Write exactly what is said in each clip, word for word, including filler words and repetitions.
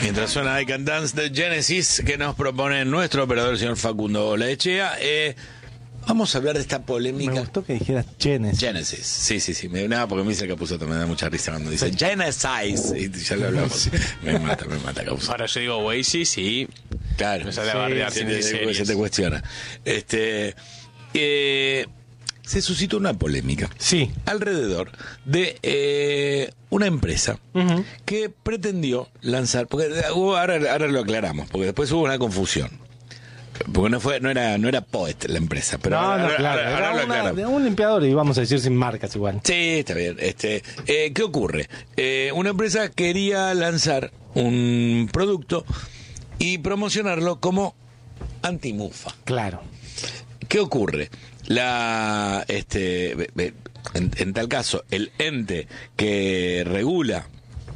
Mientras suena I Can Dance de Genesis, que nos propone nuestro operador, el señor Facundo Olaechea, eh, vamos a hablar de esta polémica. Me gustó que dijeras Genesis. Genesis, sí, sí, sí. Me, nada, porque me dice Capusotto, me da mucha risa cuando dice Genesis. Y ya lo hablamos. Sí. Me mata, me mata Capusotto. Ahora yo digo Oasis y... Claro. Me sale sí, a bardear sí, sin se, series. se te cuestiona. Este... Eh, se suscitó una polémica sí. alrededor de eh, una empresa uh-huh. que pretendió lanzar, porque ahora, ahora lo aclaramos, porque después hubo una confusión, porque no fue, no era, no era Poet la empresa, pero no, ahora, no, ahora, claro, ahora, ahora era lo una, aclaramos. De un limpiador, y vamos a decir sin marcas igual. Sí, está bien. Este, eh, ¿qué ocurre? Eh, una empresa quería lanzar un producto y promocionarlo como antimufa. Claro. ¿Qué ocurre? La, este, en, en tal caso, el ente que regula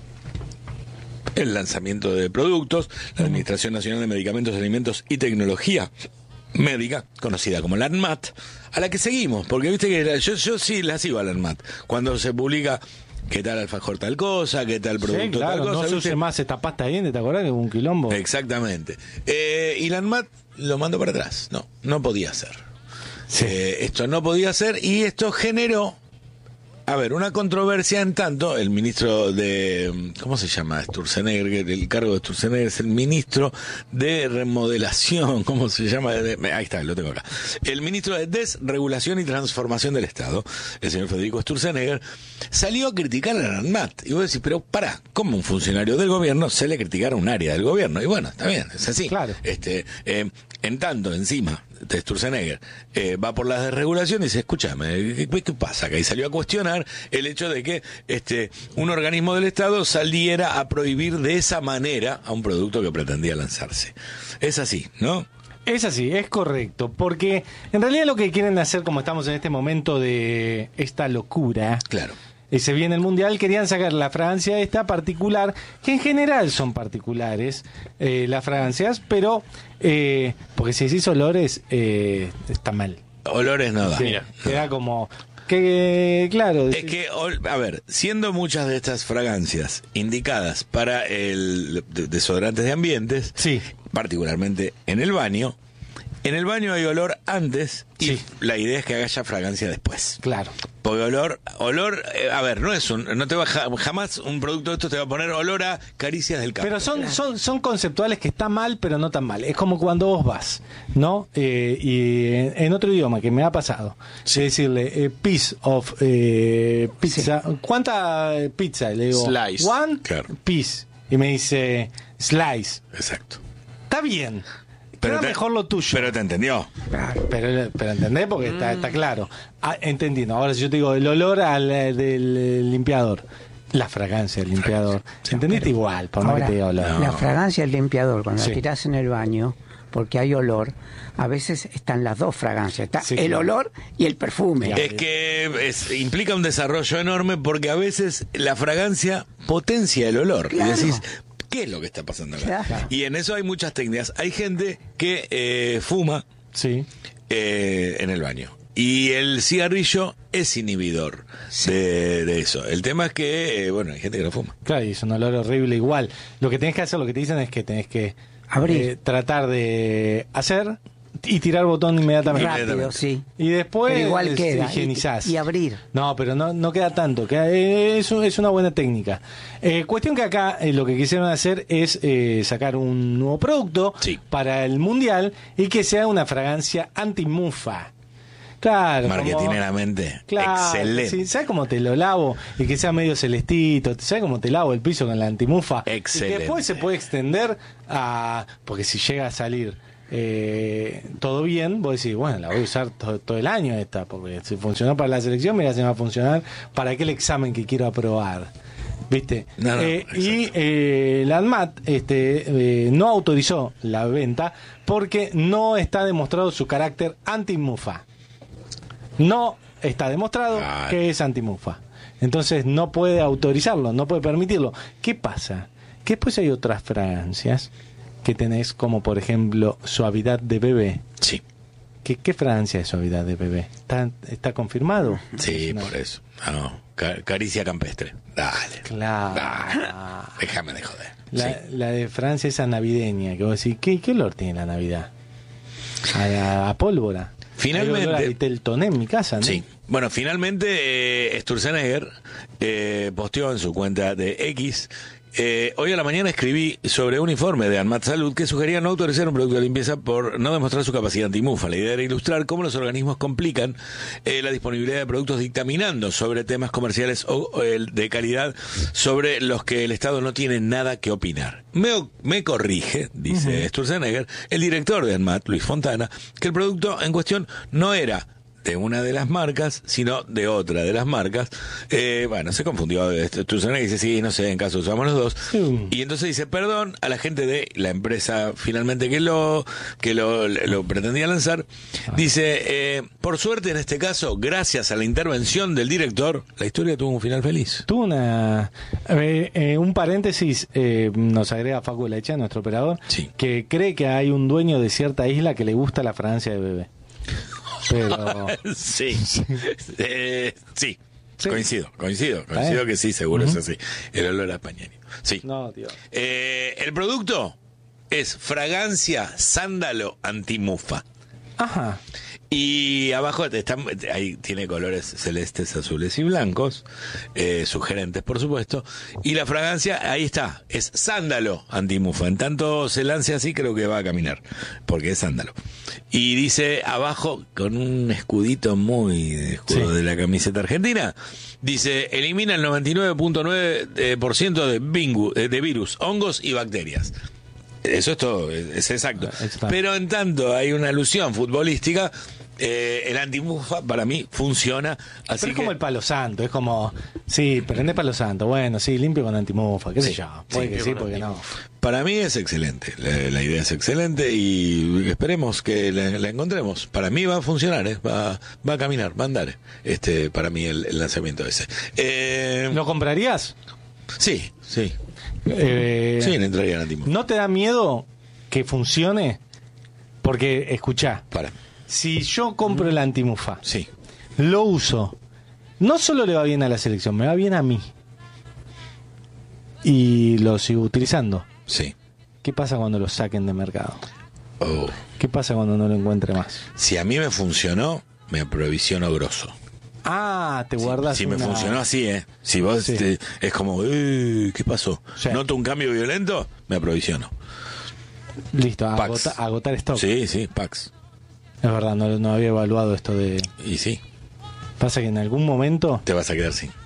el lanzamiento de productos, la Administración Nacional de Medicamentos, Alimentos y Tecnología Médica, conocida como la ANMAT, a la que seguimos, porque viste que yo, yo sí la sigo a la ANMAT, cuando se publica qué tal alfajor tal cosa, qué tal producto sí, claro, tal cosa. No se use más esta pasta diente, ¿te acordás que hubo un quilombo? Exactamente. Eh, y la ANMAT lo mandó para atrás, no, no podía ser. Sí. Eh, esto no podía ser y esto generó, a ver, una controversia en tanto el ministro de, ¿cómo se llama? Sturzenegger, el cargo de Sturzenegger es el ministro de remodelación, ¿cómo se llama? Ahí está, lo tengo acá. El ministro de Desregulación y Transformación del Estado, el señor Federico Sturzenegger, salió a criticar a la ANMAT. Y vos decís, pero pará, ¿cómo un funcionario del gobierno se le criticar a un área del gobierno? Y bueno, está bien, es así. Claro. Este, eh, en tanto, encima de Sturzenegger eh, va por la desregulación y dice, escúchame, ¿qué, ¿qué pasa acá? Y salió a cuestionar el hecho de que este un organismo del Estado saliera a prohibir de esa manera a un producto que pretendía lanzarse. Es así, ¿no? Es así, es correcto, porque en realidad lo que quieren hacer, como estamos en este momento de esta locura, claro, y se viene el mundial, querían sacar la fragancia esta particular, que en general son particulares eh, las fragancias, pero eh, porque si decís olores eh, está mal. Olores no da. Sí, Mira, queda como que claro. Es que, a ver, siendo muchas de estas fragancias indicadas para el desodorantes de ambientes, sí, particularmente en el baño, en el baño hay olor antes y sí, la idea es que haya fragancia después. Claro. Porque olor, olor, eh, a ver, no es un, no te va jamás un producto de estos te va a poner olor a caricias del campo. Pero son, son, son conceptuales que está mal, pero no tan mal. Es como cuando vos vas, ¿no? Eh, y en, en otro idioma que me ha pasado, sí, decirle eh, piece of eh, pizza. Sí. ¿Cuánta pizza? Le digo slice. One claro. piece. Y me dice slice. Exacto. Está bien. Pero Era te, mejor lo tuyo. Pero te entendió. Claro, pero, pero entendés porque mm. está, está claro. Ah, entendiendo. Ahora si yo te digo el olor al del limpiador, la fragancia del limpiador, sí, ¿entendiste? Pero, igual, por más que te diga olor. No. La fragancia del limpiador, cuando sí, la tirás en el baño, porque hay olor, a veces están las dos fragancias, está sí, el claro, olor y el perfume. Es que es, implica un desarrollo enorme porque a veces la fragancia potencia el olor. Claro. Y decís, ¿qué es lo que está pasando acá? Claro. Y en eso hay muchas técnicas. Hay gente que eh, fuma sí, eh, en el baño. Y el cigarrillo es inhibidor sí, de, de eso. El tema es que, eh, bueno, hay gente que no fuma. Claro, y es un olor horrible igual. Lo que tenés que hacer, lo que te dicen es que tenés que abrir, eh, tratar de hacer y tirar botón inmediatamente. Rápido, sí. Y después pero igual queda, higienizás. Y, y abrir. No, pero no, no queda tanto. Queda, eh, eso es una buena técnica. Eh, cuestión que acá eh, lo que quisieron hacer es eh, sacar un nuevo producto sí, para el mundial y que sea una fragancia anti-mufa. Claro. Marketineramente. Claro, excelente. Sí, ¿sabes cómo te lo lavo? Y que sea medio celestito. ¿Sabes cómo te lavo el piso con la antimufa? Excelente. Y que después se puede extender a. Porque si llega a salir eh, todo bien, vos decís, bueno, la voy a usar todo, todo el año esta. Porque si funcionó para la selección, mira, si me va a funcionar para aquel examen que quiero aprobar. ¿Viste? No, no, eh, y eh, la ANMAT este, eh, no autorizó la venta porque no está demostrado su carácter anti-mufa. No está demostrado Ay. que es antimufa. Entonces no puede autorizarlo, no puede permitirlo. ¿Qué pasa? Que después hay otras fragancias que tenés, como por ejemplo suavidad de bebé. Sí. ¿Qué, qué fragancia es suavidad de bebé? ¿Está, está confirmado? Sí, no. por eso. Ah, no. ca- caricia campestre. Dale. Claro. Dale. Déjame de joder. La, Sí. la de Francia, esa navideña, que vos decís, ¿qué, qué olor tiene la Navidad? A, la, a pólvora. Finalmente- Hay olor a Vitel Toné en mi casa, ¿no? Sí. Bueno, finalmente eh, Sturzenegger eh, posteó en su cuenta de X. Eh, hoy a la mañana escribí sobre un informe de ANMAT Salud que sugería no autorizar un producto de limpieza por no demostrar su capacidad antimufa. La idea era ilustrar cómo los organismos complican eh, la disponibilidad de productos dictaminando sobre temas comerciales o, o el de calidad sobre los que el Estado no tiene nada que opinar. Me, me corrige, dice uh-huh. Sturzenegger, el director de ANMAT, Luis Fontana, que el producto en cuestión no era de una de las marcas, sino de otra de las marcas. Eh, bueno, se confundió. Sturzenegger dice, sí, no sé, en caso usamos los dos. Sí. Y entonces dice, perdón a la gente de la empresa finalmente que lo que lo, lo pretendía lanzar. Dice, eh, por suerte en este caso, gracias a la intervención del director, la historia tuvo un final feliz. Tuvo una... Eh, eh, un paréntesis, eh, nos agrega Facu Lecha, nuestro operador, sí. que cree que hay un dueño de cierta isla que le gusta la fragancia de bebé. Pero... sí, eh, sí, sí, coincido, coincido, coincido ¿Eh? que sí, seguro uh-huh. es así. El olor a pañal. Sí. No, tío. Eh, el producto es fragancia sándalo antimufa. Ajá. Y abajo está, ahí tiene colores celestes, azules y blancos, eh, sugerentes por supuesto. Y la fragancia, ahí está, es sándalo antimufa. En tanto se lance así, creo que va a caminar, porque es sándalo. Y dice abajo, con un escudito muy de escudo sí. de la camiseta argentina, dice, elimina el noventa y nueve punto nueve por ciento de, bingu, de virus, hongos y bacterias. Eso es todo, es exacto. Pero en tanto hay una alusión futbolística, eh, el antimufa para mí funciona. Así Pero es que... como el palo santo, es como, sí, prende palo santo, bueno, sí, limpio con antimufa, qué sí, sé yo, puede sí, que sí, puede que no. Para mí es excelente, la, la idea es excelente y esperemos que la, la encontremos. Para mí va a funcionar, ¿eh? va, va a caminar, va a andar, este, para mí el, el lanzamiento ese. Eh... ¿Lo comprarías? Sí, sí. Eh, sí, le entraría al antimufa. ¿No te da miedo que funcione? Porque, escuchá, para. si yo compro el antimufa, sí. lo uso, no solo le va bien a la selección, me va bien a mí. Y lo sigo utilizando. Sí. ¿Qué pasa cuando lo saquen de mercado? Oh. ¿Qué pasa cuando no lo encuentre más? Si a mí me funcionó, me aprovisiono grosso. Ah, te guardas. Si, si una... me funcionó así, ¿eh? Si vos sí. te, es como, eh, ¿qué pasó? Sí. ¿Noto un cambio violento? Me aprovisiono. Listo, a agota, agotar stock. Sí, sí, packs. Es verdad, no, no había evaluado esto de... Y sí. Pasa que en algún momento... Te vas a quedar sin.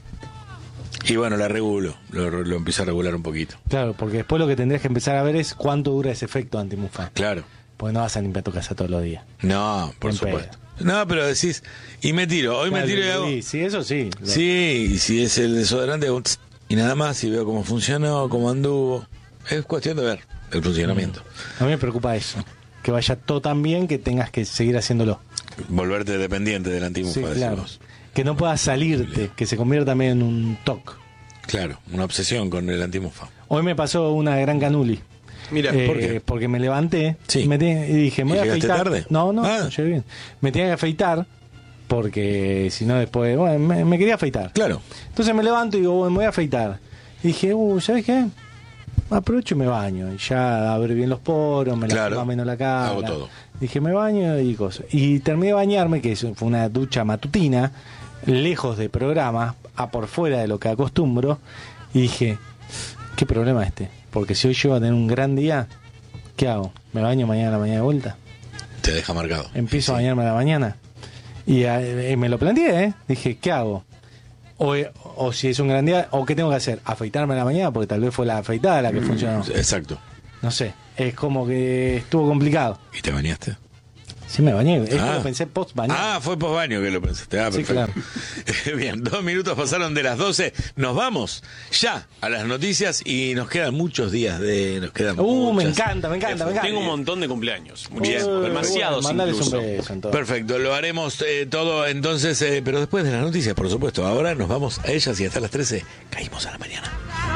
Y bueno, la regulo, lo, lo empiezo a regular un poquito. Claro, porque después lo que tendrías que empezar a ver es cuánto dura ese efecto antimufa. Claro. Porque no vas a limpiar tu casa todos los días. No, por en supuesto. Pedo. No, pero decís, y me tiro, hoy claro, me tiro y hago... Sí, sí, eso sí. Lo... Sí, y si es el desodorante, y nada más, y veo cómo funcionó, cómo anduvo. Es cuestión de ver el funcionamiento. A mí me preocupa eso, que vaya todo tan bien que tengas que seguir haciéndolo. Volverte dependiente del antimufa. Sí, claro. Que no puedas salirte, que se convierta también en un toque. Claro, una obsesión con el antimufa. Hoy me pasó una gran canuli. Mira, eh, ¿por qué? Porque me levanté sí. me te, y dije, me voy a afeitar. Tarde? No, no, ah. no llegué bien. Me tenía que afeitar porque si no después, bueno, me, me quería afeitar. Claro. Entonces me levanto y digo, bueno, me voy a afeitar. Y dije, uh, ¿sabes qué? Aprovecho y me baño. Y ya abro bien los poros, me claro. lavo más o menos la cara. Hago todo. Dije, me baño y cosas. Y terminé de bañarme, que fue una ducha matutina, lejos de programa, a por fuera de lo que acostumbro. Y dije, ¿qué problema este? Porque si hoy llego a tener un gran día, ¿qué hago? ¿Me baño mañana a la mañana de vuelta? Te deja marcado. Empiezo sí. a bañarme a la mañana. Y eh, me lo planteé, ¿eh? Dije, ¿qué hago? O, o si es un gran día, ¿o qué tengo que hacer? ¿Afeitarme a la mañana? Porque tal vez fue la afeitada la que mm, funcionó. Exacto. No sé, es como que estuvo complicado. ¿Y te bañaste? Sí, me bañé. Esto ah. lo pensé post baño. Ah, fue post baño que lo pensaste. Ah, sí, claro. Bien, dos minutos pasaron de las doce. Nos vamos ya a las noticias y nos quedan muchos días de. Nos quedan uh, muchas. me encanta, me encanta, me encanta. Tengo un montón de cumpleaños. Bien. Uh, demasiados. Bueno, incluso. Un beso, entonces. Perfecto, lo haremos eh, todo entonces, eh, pero después de las noticias, por supuesto. Ahora nos vamos a ellas y hasta las trece caímos a la mañana.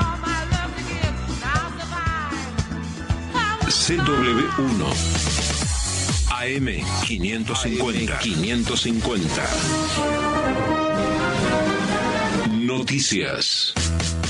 C W uno A M quinientos cincuenta. quinientos cincuenta. Noticias.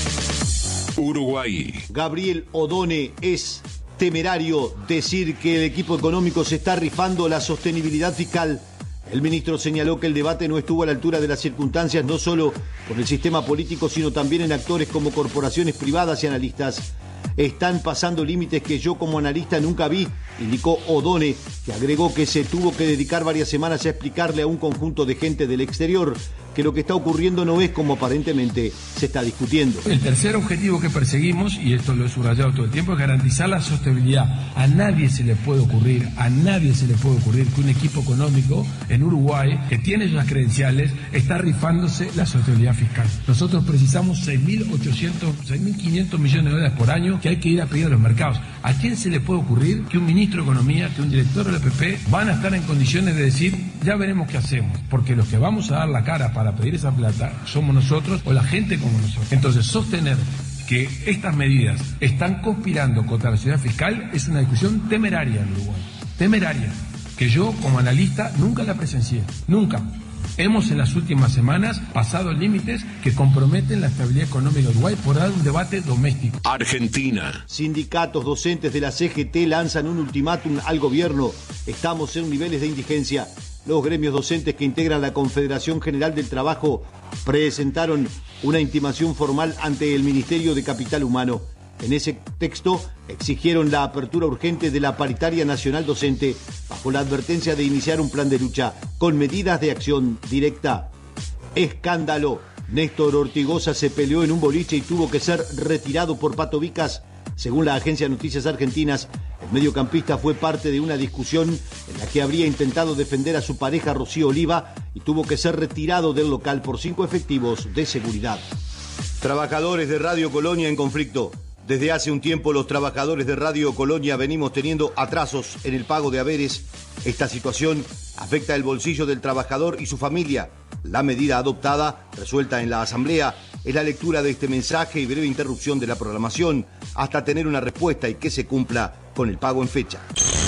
Uruguay. Gabriel Odone: es temerario decir que el equipo económico se está rifando la sostenibilidad fiscal. El ministro señaló que el debate no estuvo a la altura de las circunstancias, no solo por el sistema político, sino también en actores como corporaciones privadas y analistas. Están pasando límites que yo como analista nunca vi, indicó Odone, que agregó que se tuvo que dedicar varias semanas a explicarle a un conjunto de gente del exterior que lo que está ocurriendo no es como aparentemente se está discutiendo. El tercer objetivo que perseguimos, y esto lo he subrayado todo el tiempo, es garantizar la sostenibilidad. A nadie se le puede ocurrir, a nadie se le puede ocurrir que un equipo económico en Uruguay, que tiene esas credenciales, está rifándose la sostenibilidad fiscal. Nosotros precisamos seis mil ochocientos, seis mil quinientos millones de dólares por año que hay que ir a pedir a los mercados. ¿A quién se le puede ocurrir que un ministro de Economía, que un director del P P van a estar en condiciones de decir, ya veremos qué hacemos? Porque los que vamos a dar la cara para pedir esa plata somos nosotros o la gente como nosotros. Entonces, sostener que estas medidas están conspirando contra la sociedad fiscal es una discusión temeraria en Uruguay. Temeraria. Que yo, como analista, nunca la presencié. Nunca. Hemos en las últimas semanas pasado límites que comprometen la estabilidad económica de Uruguay por dar un debate doméstico. Argentina. Sindicatos docentes de la C G T lanzan un ultimátum al gobierno. Estamos en niveles de indigencia. Los gremios docentes que integran la Confederación General del Trabajo presentaron una intimación formal ante el Ministerio de Capital Humano. En ese texto exigieron la apertura urgente de la paritaria nacional docente bajo la advertencia de iniciar un plan de lucha con medidas de acción directa. Escándalo. Néstor Ortigosa se peleó en un boliche y tuvo que ser retirado por Pato Vicas. Según la agencia de Noticias Argentinas, el mediocampista fue parte de una discusión en la que habría intentado defender a su pareja Rocío Oliva y tuvo que ser retirado del local por cinco efectivos de seguridad. Trabajadores de Radio Colonia en conflicto. Desde hace un tiempo los trabajadores de Radio Colonia venimos teniendo atrasos en el pago de haberes. Esta situación afecta el bolsillo del trabajador y su familia. La medida adoptada, resuelta en la Asamblea, es la lectura de este mensaje y breve interrupción de la programación hasta tener una respuesta y que se cumpla con el pago en fecha.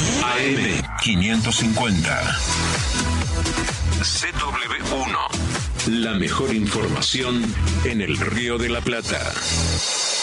A M quinientos cincuenta. C W uno. La mejor información en el Río de la Plata.